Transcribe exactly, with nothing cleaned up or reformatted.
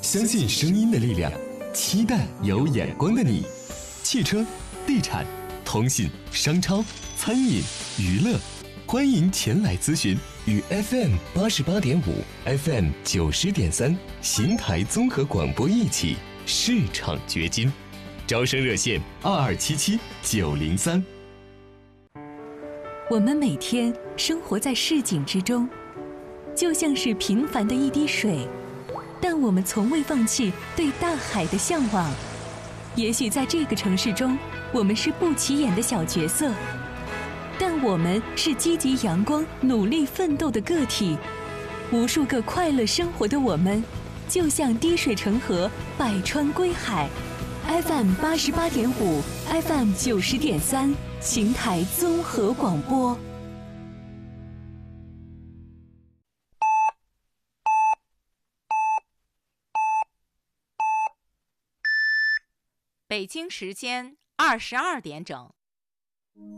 相信声音的力量，期待有眼光的你。汽车、地产、通信、商超、餐饮、娱乐，欢迎前来咨询。与 F M 八十八点五、F M 九十点三邢台综合广播一起市场掘金。招生热线二二七七九零三。 我们每天生活在市井之中，就像是平凡的一滴水，但我们从未放弃对大海的向往。也许在这个城市中，我们是不起眼的小角色，但我们是积极阳光、努力奋斗的个体。无数个快乐生活的我们，就像滴水成河，百川归海。F M 八十八点五 ，F M 九十点三，邢台综合广播。 北京时间二十二点整。